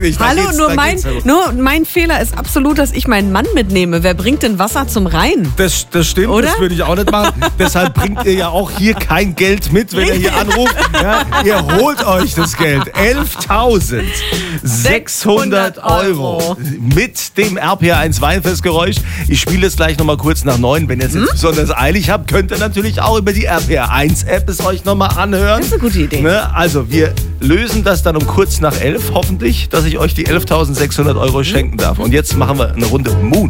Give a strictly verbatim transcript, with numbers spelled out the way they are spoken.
Ich, da Hallo, geht's, nur, da mein, geht's herum. nur mein Fehler ist absolut, dass ich meinen Mann mitnehme. Wer bringt denn Wasser zum Rhein? Das, das stimmt, Oder? das würde ich auch nicht machen. Deshalb bringt ihr ja auch hier kein Geld mit, wenn ihr hier anruft. Ja, ihr holt euch das Geld. elftausendsechshundert Euro mit dem R P R eins Weinfestgeräusch. Ich spiele es gleich nochmal kurz nach neun. Wenn ihr es jetzt Hm? besonders eilig habt, könnt ihr natürlich auch über die R P R eins App es euch nochmal anhören. Das ist eine gute Idee. Ne? Also wir lösen das dann um kurz nach elf, hoffentlich, dass ich euch die elftausendsechshundert Euro schenken darf. Und jetzt machen wir eine Runde Moon.